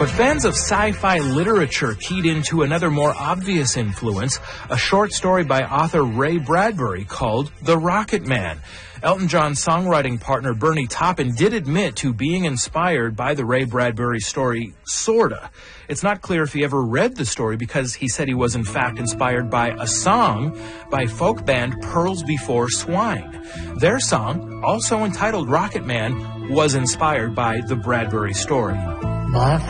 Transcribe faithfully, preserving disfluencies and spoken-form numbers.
But fans of sci-fi literature keyed into another more obvious influence, a short story by author Ray Bradbury called The Rocket Man. Elton John's songwriting partner Bernie Taupin did admit to being inspired by the Ray Bradbury story, sorta. It's not clear if he ever read the story because he said he was in fact inspired by a song by folk band Pearls Before Swine. Their song, also entitled Rocket Man, was inspired by the Bradbury story. My